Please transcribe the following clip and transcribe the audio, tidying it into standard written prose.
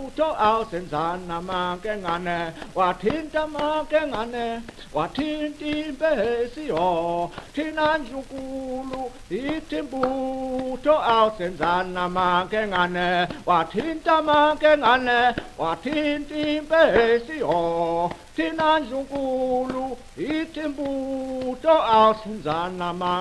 to out and Zana Mangane, what in the Mangane, what in the Besio, Tinan Yukulu, Itimbu to out and Zana Mangane, what in the Mangane, what in the Besio, Tinan Yukulu, Itimbu to out and Zana